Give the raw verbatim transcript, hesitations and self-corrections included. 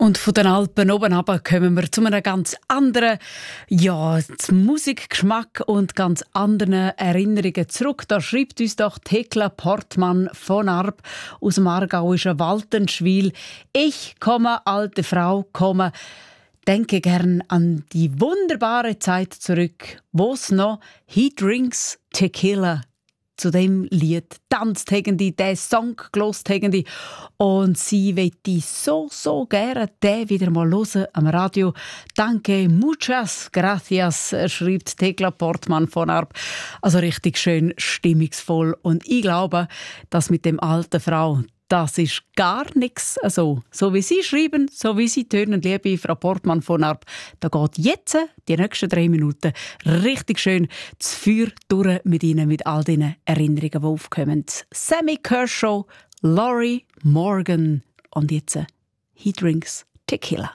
Und von den Alpen oben runter kommen wir zu einem ganz anderen ja, Musikgeschmack und ganz anderen Erinnerungen zurück. Da schreibt uns doch Thekla Portmann von Arp aus dem aargauischen Waltenschwil. Ich komme, alte Frau, komme, denke gern an die wunderbare Zeit zurück, wo es noch «He drinks tequila» zu dem Lied tanzt haben die, den Song gelost haben die. Und sie möchte so, so gerne den wieder mal hören am Radio. Danke, muchas gracias, schreibt Thekla Portmann von Arp. Also richtig schön stimmungsvoll. Und ich glaube, dass mit dem alten Frau, das ist gar nichts. Also, so wie Sie schreiben, so wie Sie tönen, liebe Frau Portmann von Arp, da geht jetzt die nächsten drei Minuten richtig schön das Feuer durch mit Ihnen, mit all diesen Erinnerungen, die aufkommen. Sammy Kershaw, Laurie Morgan und jetzt «He drinks tequila».